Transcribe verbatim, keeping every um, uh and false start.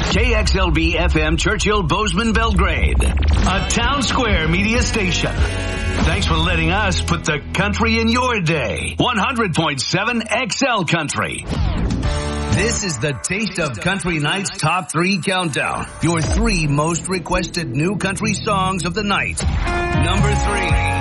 K X L B F M Churchill Bozeman Belgrade, a Town Square media station. Thanks for letting us put the country in your day. one hundred point seven X L Country. This is the Taste of Country Night's Top three Countdown. Your three most requested new country songs of the night. Number three.